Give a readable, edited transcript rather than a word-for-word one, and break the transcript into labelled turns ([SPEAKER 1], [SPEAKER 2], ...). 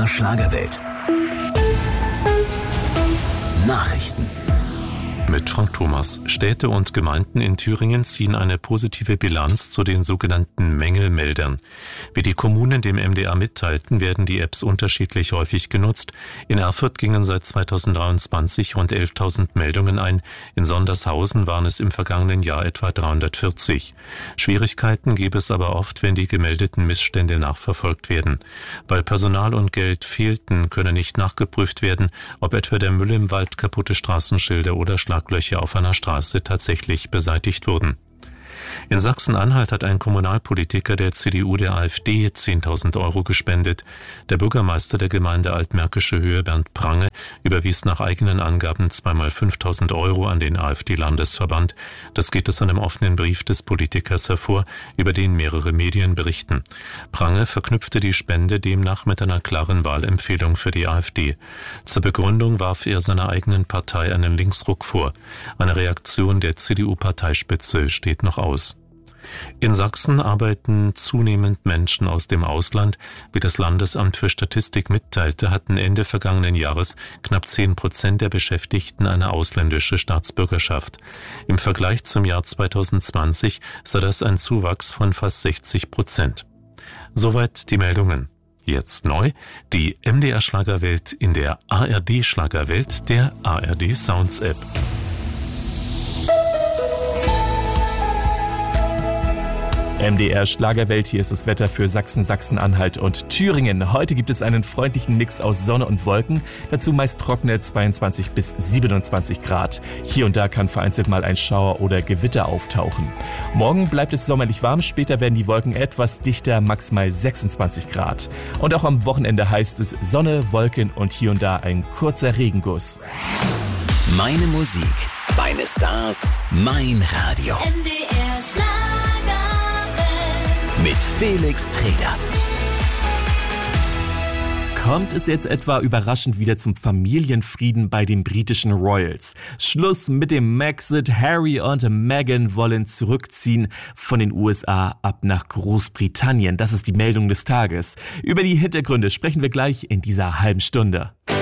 [SPEAKER 1] MDR Schlagerwelt. Nachrichten.
[SPEAKER 2] Mit Frank Thomas. Städte und Gemeinden in Thüringen ziehen eine positive Bilanz zu den sogenannten Mängelmeldern. Wie die Kommunen dem MDR mitteilten, werden die Apps unterschiedlich häufig genutzt. In Erfurt gingen seit 2023 rund 11.000 Meldungen ein. In Sondershausen waren es im vergangenen Jahr etwa 340. Schwierigkeiten gäbe es aber oft, wenn die gemeldeten Missstände nachverfolgt werden. Weil Personal und Geld fehlten, könne nicht nachgeprüft werden, ob etwa der Müll im Wald, kaputte Straßenschilder oder Schlaglöcher auf einer Straße tatsächlich beseitigt wurden. In Sachsen-Anhalt hat ein Kommunalpolitiker der CDU der AfD 10.000 Euro gespendet. Der Bürgermeister der Gemeinde Altmärkische Höhe, Bernd Prange, überwies nach eigenen Angaben zweimal 5.000 Euro an den AfD-Landesverband. Das geht aus einem offenen Brief des Politikers hervor, über den mehrere Medien berichten. Prange verknüpfte die Spende demnach mit einer klaren Wahlempfehlung für die AfD. Zur Begründung warf er seiner eigenen Partei einen Linksruck vor. Eine Reaktion der CDU-Parteispitze steht noch aus. In Sachsen arbeiten zunehmend Menschen aus dem Ausland. Wie das Landesamt für Statistik mitteilte, hatten Ende vergangenen Jahres knapp 10% der Beschäftigten eine ausländische Staatsbürgerschaft. Im Vergleich zum Jahr 2020 sei das ein Zuwachs von fast 60%. Soweit die Meldungen. Jetzt neu, die MDR Schlagerwelt in der ARD Schlagerwelt, der ARD Sounds App.
[SPEAKER 3] MDR Schlagerwelt, hier ist das Wetter für Sachsen, Sachsen-Anhalt und Thüringen. Heute gibt es einen freundlichen Mix aus Sonne und Wolken, dazu meist trockene 22 bis 27 Grad. Hier und da kann vereinzelt mal ein Schauer oder Gewitter auftauchen. Morgen bleibt es sommerlich warm, später werden die Wolken etwas dichter, maximal 26 Grad. Und auch am Wochenende heißt es Sonne, Wolken und hier und da ein kurzer Regenguss.
[SPEAKER 1] Meine Musik, meine Stars, mein Radio.
[SPEAKER 4] MDR Schlagerwelt.
[SPEAKER 1] Mit Felix Treder.
[SPEAKER 3] Kommt es jetzt etwa überraschend wieder zum Familienfrieden bei den britischen Royals? Schluss mit dem Brexit. Harry und Meghan wollen zurückziehen von den USA ab nach Großbritannien. Das ist die Meldung des Tages. Über die Hintergründe sprechen wir gleich in dieser halben Stunde.